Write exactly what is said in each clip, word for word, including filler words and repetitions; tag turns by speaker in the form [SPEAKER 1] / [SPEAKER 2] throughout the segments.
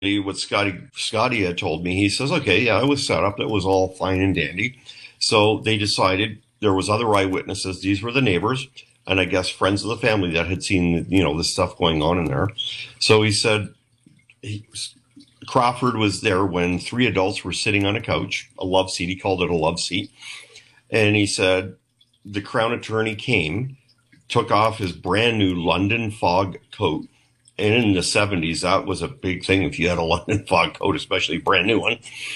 [SPEAKER 1] what Scotty Scotty had told me. He says, okay, yeah, it was set up. It was all fine and dandy. So they decided there was other eyewitnesses. These were the neighbors and I guess friends of the family that had seen, you know, this stuff going on in there. So he said he, Crawford was there when three adults were sitting on a couch, a love seat. He called it a love seat. And he said the Crown Attorney came, took off his brand new London fog coat. And in the seventies, that was a big thing if you had a London fog coat, especially a brand new one.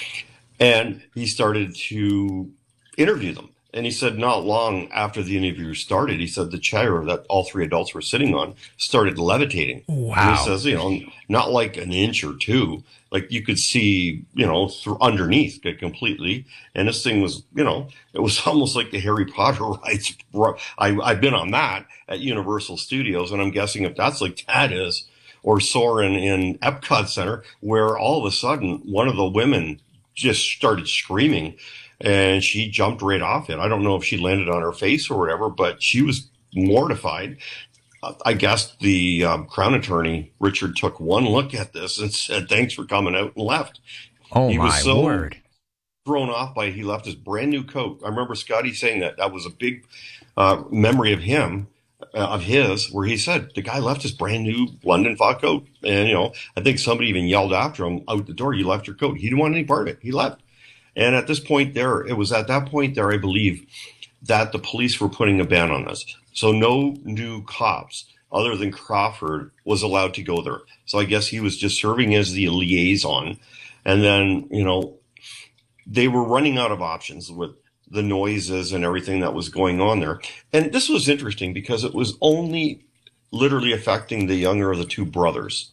[SPEAKER 1] And he started to interview them. And he said not long after the interview started, he said the chair that all three adults were sitting on started levitating.
[SPEAKER 2] Wow.
[SPEAKER 1] And he says, you know, not like an inch or two, like you could see, you know, through underneath it completely. And this thing was, you know, it was almost like the Harry Potter rides. I, I've been on that at Universal Studios, and I'm guessing if that's like that is, or Soarin' in Epcot Center, where all of a sudden one of the women just started screaming. And she jumped right off it. I don't know if she landed on her face or whatever, but she was mortified. Uh, I guess the um, Crown Attorney, Richard, took one look at this and said, thanks for coming out, and left.
[SPEAKER 2] Oh,
[SPEAKER 1] he
[SPEAKER 2] my
[SPEAKER 1] was so
[SPEAKER 2] word.
[SPEAKER 1] thrown off by it. He left his brand new coat. I remember Scotty saying that. That was a big uh, memory of him, uh, of his, where he said the guy left his brand new London fog coat. And, you know, I think somebody even yelled after him out the door, you left your coat. He didn't want any part of it. He left. And at this point there, it was at that point there, I believe, that the police were putting a ban on this. So no new cops other than Crawford was allowed to go there. So I guess he was just serving as the liaison. And then, you know, they were running out of options with the noises and everything that was going on there. And this was interesting because it was only literally affecting the younger of the two brothers.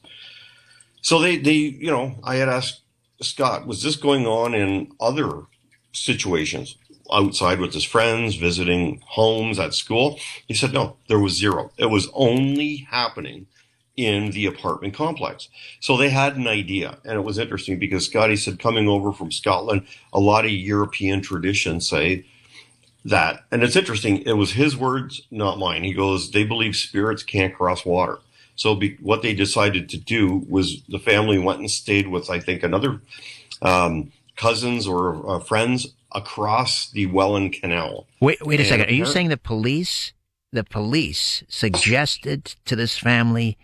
[SPEAKER 1] So they, they, you know, I had asked Scott, was this going on in other situations outside with his friends, visiting homes at school? He said, no, there was zero. It was only happening in the apartment complex. So they had an idea. And it was interesting because Scotty said coming over from Scotland, a lot of European traditions say that, and it's interesting, it was his words, not mine. He goes, they believe spirits can't cross water. So be, what they decided to do was the family went and stayed with, I think, another um, cousins or uh, friends across the Welland Canal.
[SPEAKER 2] Wait, wait a
[SPEAKER 1] and
[SPEAKER 2] second. Are you saying the police, the police suggested to this family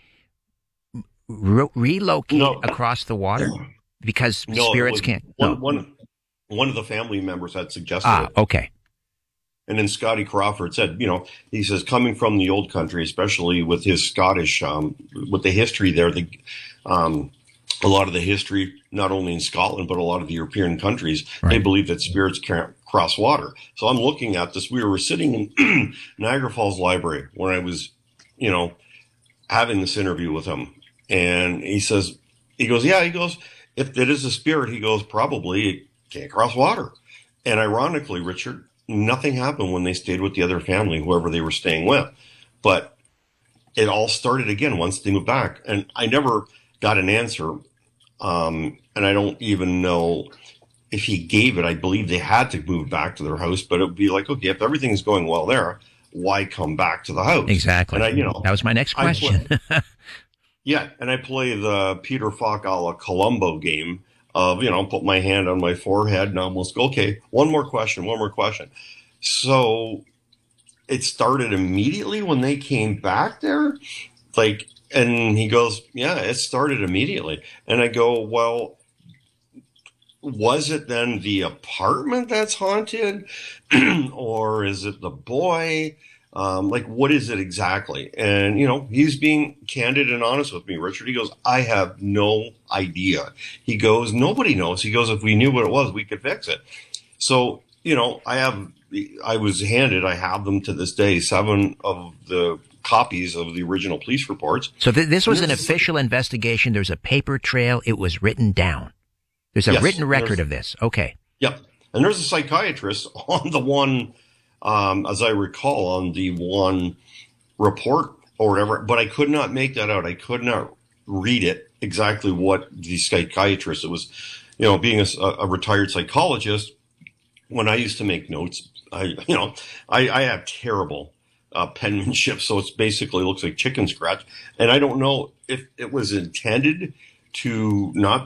[SPEAKER 2] re- relocate
[SPEAKER 1] no,
[SPEAKER 2] across the water because
[SPEAKER 1] no,
[SPEAKER 2] spirits can't?
[SPEAKER 1] One,
[SPEAKER 2] no.
[SPEAKER 1] one, one of the family members had suggested
[SPEAKER 2] ah,
[SPEAKER 1] it.
[SPEAKER 2] okay.
[SPEAKER 1] And then Scotty Crawford said, you know, he says, coming from the old country, especially with his Scottish, um, with the history there, the, um, a lot of the history, not only in Scotland, but a lot of the European countries, right. They believe that spirits can't cross water. So I'm looking at this. We were sitting in Niagara Falls Library when I was, you know, having this interview with him. And he says, he goes, yeah, he goes, if it is a spirit, he goes, probably it can't cross water. And ironically, Richard, nothing happened when they stayed with the other family, whoever they were staying with. But it all started again once they moved back. And I never got an answer. Um, and I don't even know if he gave it. I believe they had to move back to their house, but it would be like, okay, if everything's going well there, why come back to the house?
[SPEAKER 2] Exactly.
[SPEAKER 1] And I, you know,
[SPEAKER 2] that was my next question.
[SPEAKER 1] Play, yeah. And I play the Peter Falk a la Columbo game. Of, you know, put my hand on my forehead and almost go, okay, one more question, one more question. So it started immediately when they came back there. Like, and he goes, yeah, it started immediately. And I go, well, was it then the apartment that's haunted or is it the boy? Um, like, what is it exactly? And, you know, he's being candid and honest with me, Richard. He goes, I have no idea. He goes, nobody knows. He goes, if we knew what it was, we could fix it. So, you know, I have, I was handed, I have them to this day, seven of the copies of the original police reports.
[SPEAKER 2] So th- this was an official investigation. There's a paper trail. It was written down. There's a yes, written record of this. Okay.
[SPEAKER 1] Yep. And there's a psychiatrist on the one, Um, as I recall, on the one report or whatever, but I could not make that out. I could not read it exactly what the psychiatrist, it was, you know, being a, a retired psychologist, when I used to make notes, I, you know, I, I have terrible uh, penmanship. So it's basically looks like chicken scratch. And I don't know if it was intended to not